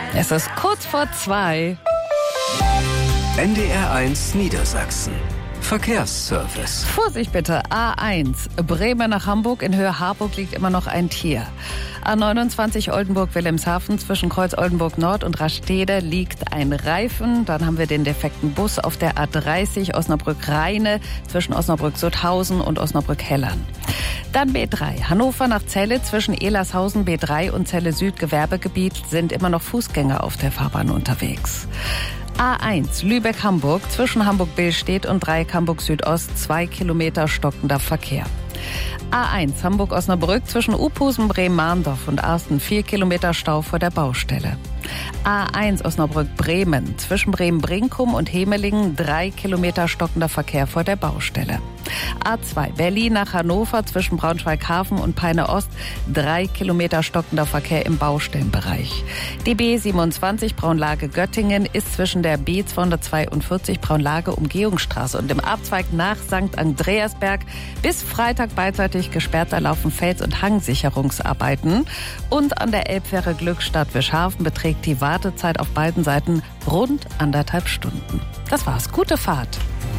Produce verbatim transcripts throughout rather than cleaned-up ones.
Es ist kurz vor zwei. N D R eins Niedersachsen. Verkehrsservice. Vorsicht bitte, A eins, Bremen nach Hamburg, in Höhe Harburg liegt immer noch ein Tier. A neunundzwanzig Oldenburg-Wilhelmshaven, zwischen Kreuz Oldenburg Nord und Rastede liegt ein Reifen. Dann haben wir den defekten Bus auf der A dreißig Osnabrück-Rheine, zwischen Osnabrück-Sutthausen und Osnabrück-Hellern. Dann B drei, Hannover nach Celle, zwischen Elershausen B drei und Celle Süd Gewerbegebiet sind immer noch Fußgänger auf der Fahrbahn unterwegs. A eins, Lübeck-Hamburg, zwischen Hamburg-Billstedt und Dreieck Hamburg-Südost, zwei Kilometer stockender Verkehr. A eins, Hamburg-Osnabrück, zwischen Uphusen, Bremen-Mahndorf und Arsten, vier Kilometer Stau vor der Baustelle. A eins, Osnabrück-Bremen, zwischen Bremen-Brinkum und Hemelingen, drei Kilometer stockender Verkehr vor der Baustelle. A zwei, Berlin nach Hannover, zwischen Braunschweig-Hafen und Peine-Ost, drei Kilometer stockender Verkehr im Baustellenbereich. Die B siebenundzwanzig Braunlage-Göttingen ist zwischen der B zweihundertzweiundvierzig Braunlage-Umgehungsstraße und dem Abzweig nach Sankt Andreasberg bis Freitag beidseitig gesperrt. Da laufen Fels- und Hangsicherungsarbeiten. Und an der Elbfähre Glückstadt-Wischhafen beträgt die Wartezeit auf beiden Seiten rund anderthalb Stunden. Das war's. Gute Fahrt.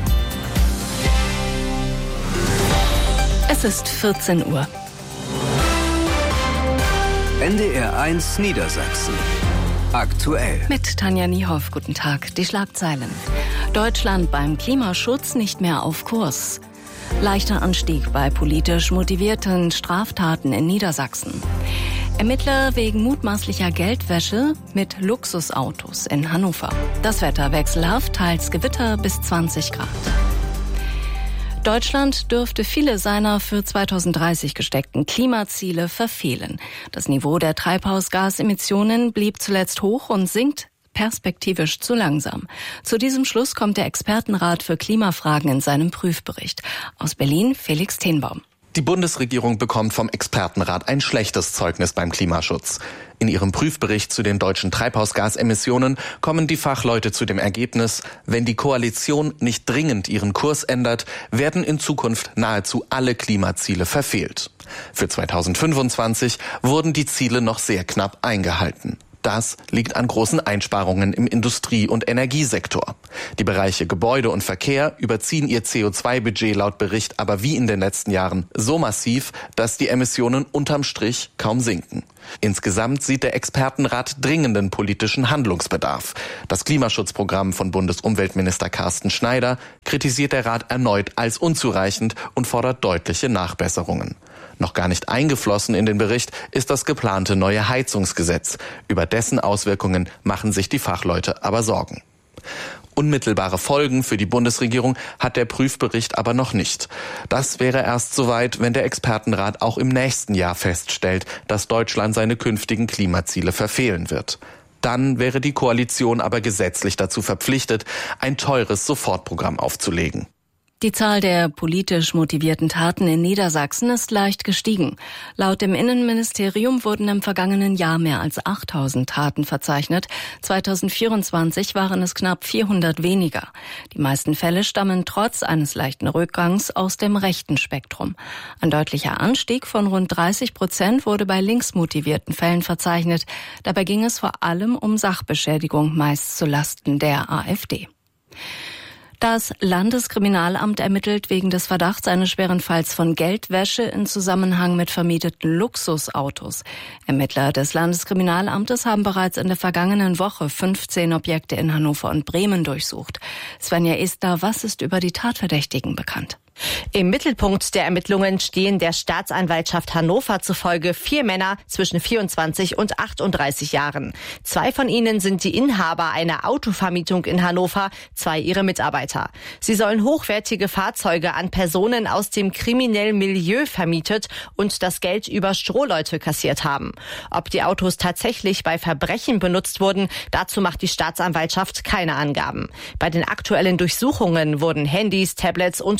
Es ist vierzehn Uhr. N D R eins Niedersachsen. Aktuell. Mit Tanja Niehoff, guten Tag. Die Schlagzeilen. Deutschland beim Klimaschutz nicht mehr auf Kurs. Leichter Anstieg bei politisch motivierten Straftaten in Niedersachsen. Ermittler wegen mutmaßlicher Geldwäsche mit Luxusautos in Hannover. Das Wetter wechselhaft, teils Gewitter bis zwanzig Grad. Deutschland dürfte viele seiner für zweitausenddreißig gesteckten Klimaziele verfehlen. Das Niveau der Treibhausgasemissionen blieb zuletzt hoch und sinkt perspektivisch zu langsam. Zu diesem Schluss kommt der Expertenrat für Klimafragen in seinem Prüfbericht. Aus Berlin Felix Tenbaum. Die Bundesregierung bekommt vom Expertenrat ein schlechtes Zeugnis beim Klimaschutz. In ihrem Prüfbericht zu den deutschen Treibhausgasemissionen kommen die Fachleute zu dem Ergebnis, wenn die Koalition nicht dringend ihren Kurs ändert, werden in Zukunft nahezu alle Klimaziele verfehlt. Für zweitausendfünfundzwanzig wurden die Ziele noch sehr knapp eingehalten. Das liegt an großen Einsparungen im Industrie- und Energiesektor. Die Bereiche Gebäude und Verkehr überziehen ihr C O zwei Budget laut Bericht aber wie in den letzten Jahren so massiv, dass die Emissionen unterm Strich kaum sinken. Insgesamt sieht der Expertenrat dringenden politischen Handlungsbedarf. Das Klimaschutzprogramm von Bundesumweltminister Carsten Schneider kritisiert der Rat erneut als unzureichend und fordert deutliche Nachbesserungen. Noch gar nicht eingeflossen in den Bericht ist das geplante neue Heizungsgesetz. Über dessen Auswirkungen machen sich die Fachleute aber Sorgen. Unmittelbare Folgen für die Bundesregierung hat der Prüfbericht aber noch nicht. Das wäre erst soweit, wenn der Expertenrat auch im nächsten Jahr feststellt, dass Deutschland seine künftigen Klimaziele verfehlen wird. Dann wäre die Koalition aber gesetzlich dazu verpflichtet, ein teures Sofortprogramm aufzulegen. Die Zahl der politisch motivierten Taten in Niedersachsen ist leicht gestiegen. Laut dem Innenministerium wurden im vergangenen Jahr mehr als achttausend Taten verzeichnet. zweitausendvierundzwanzig waren es knapp vierhundert weniger. Die meisten Fälle stammen trotz eines leichten Rückgangs aus dem rechten Spektrum. Ein deutlicher Anstieg von rund dreißig Prozent wurde bei linksmotivierten Fällen verzeichnet. Dabei ging es vor allem um Sachbeschädigung, meist zulasten der AfD. Das Landeskriminalamt ermittelt wegen des Verdachts eines schweren Falls von Geldwäsche in Zusammenhang mit vermieteten Luxusautos. Ermittler des Landeskriminalamtes haben bereits in der vergangenen Woche fünfzehn Objekte in Hannover und Bremen durchsucht. Svenja Ester, was ist über die Tatverdächtigen bekannt? Im Mittelpunkt der Ermittlungen stehen der Staatsanwaltschaft Hannover zufolge vier Männer zwischen vierundzwanzig und achtunddreißig Jahren. Zwei von ihnen sind die Inhaber einer Autovermietung in Hannover, zwei ihre Mitarbeiter. Sie sollen hochwertige Fahrzeuge an Personen aus dem kriminellen Milieu vermietet und das Geld über Strohleute kassiert haben. Ob die Autos tatsächlich bei Verbrechen benutzt wurden, dazu macht die Staatsanwaltschaft keine Angaben. Bei den aktuellen Durchsuchungen wurden Handys, Tablets und Computer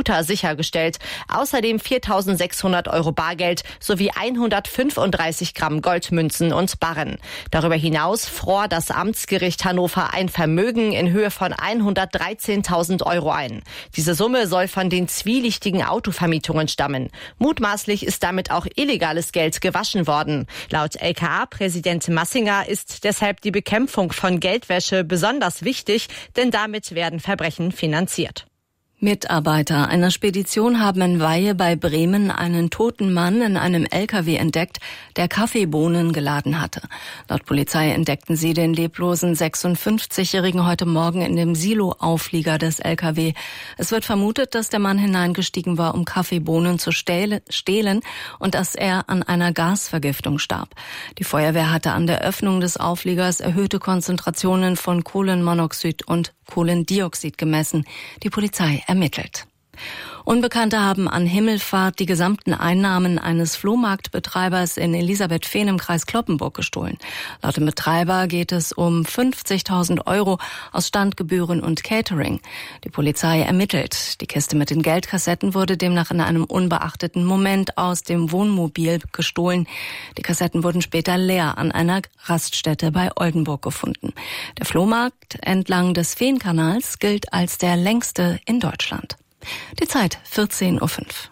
Computer sichergestellt. Außerdem viertausendsechshundert Euro Bargeld sowie hundertfünfunddreißig Gramm Goldmünzen und Barren. Darüber hinaus fror das Amtsgericht Hannover ein Vermögen in Höhe von hundertdreizehntausend Euro ein. Diese Summe soll von den zwielichtigen Autovermietungen stammen. Mutmaßlich ist damit auch illegales Geld gewaschen worden. Laut L K A-Präsident Massinger ist deshalb die Bekämpfung von Geldwäsche besonders wichtig, denn damit werden Verbrechen finanziert. Mitarbeiter einer Spedition haben in Weihe bei Bremen einen toten Mann in einem L K W entdeckt, der Kaffeebohnen geladen hatte. Laut Polizei entdeckten sie den leblosen sechsundfünfzigjährigen heute Morgen in dem Silo-Auflieger des L K W. Es wird vermutet, dass der Mann hineingestiegen war, um Kaffeebohnen zu stehlen und dass er an einer Gasvergiftung starb. Die Feuerwehr hatte an der Öffnung des Aufliegers erhöhte Konzentrationen von Kohlenmonoxid und Kohlendioxid gemessen. Die Polizei ermittelt. Unbekannte haben an Himmelfahrt die gesamten Einnahmen eines Flohmarktbetreibers in Elisabethfehn im Kreis Cloppenburg gestohlen. Laut dem Betreiber geht es um fünfzigtausend Euro aus Standgebühren und Catering. Die Polizei ermittelt. Die Kiste mit den Geldkassetten wurde demnach in einem unbeachteten Moment aus dem Wohnmobil gestohlen. Die Kassetten wurden später leer an einer Raststätte bei Oldenburg gefunden. Der Flohmarkt entlang des Fehmkanals gilt als der längste in Deutschland. Die Zeit vierzehn Uhr fünf.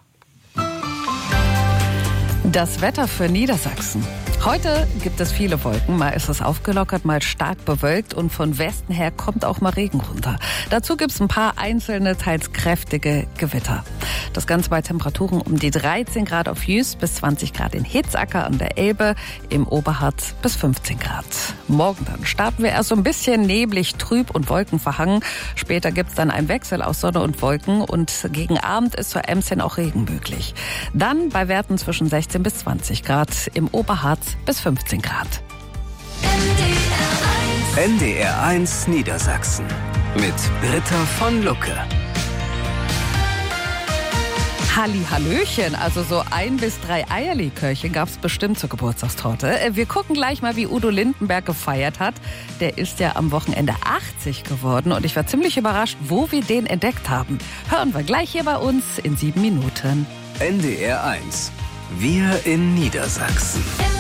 Das Wetter für Niedersachsen. Heute gibt es viele Wolken, mal ist es aufgelockert, mal stark bewölkt und von Westen her kommt auch mal Regen runter. Dazu gibt es ein paar einzelne, teils kräftige Gewitter. Das Ganze bei Temperaturen um die dreizehn Grad auf Jüst bis zwanzig Grad in Hitzacker an der Elbe, im Oberharz bis fünfzehn Grad. Morgen dann starten wir erst so ein bisschen neblig, trüb und wolkenverhangen. Später gibt es dann einen Wechsel aus Sonne und Wolken und gegen Abend ist zur Ems hin auch Regen möglich. Dann bei Werten zwischen sechzehn bis zwanzig Grad, im Oberharz bis fünfzehn Grad. N D R eins Niedersachsen mit Britta von Lucke. Hallihallöchen, also so ein bis drei Eierlikörchen gab es bestimmt zur Geburtstagstorte. Wir gucken gleich mal, wie Udo Lindenberg gefeiert hat. Der ist ja am Wochenende achtzig geworden und ich war ziemlich überrascht, wo wir den entdeckt haben. Hören wir gleich hier bei uns in sieben Minuten. N D R eins. Wir in Niedersachsen.